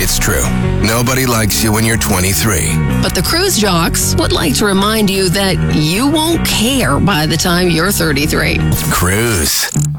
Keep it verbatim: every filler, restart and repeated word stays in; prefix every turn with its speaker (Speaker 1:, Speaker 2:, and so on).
Speaker 1: It's true. Nobody likes you when you're twenty-three.
Speaker 2: But the Cruise Jocks would like to remind you that you won't care by the time you're thirty-three.
Speaker 1: Cruise.